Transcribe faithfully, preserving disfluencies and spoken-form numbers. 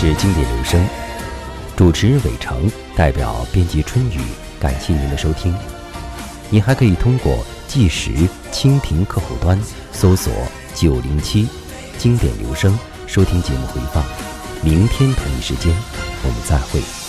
是经典留声，主持人伟成，代表编辑春雨，感谢您的收听。您还可以通过计时蜻蜓客户端搜索九零七经典留声收听节目回放。明天同一时间我们再会。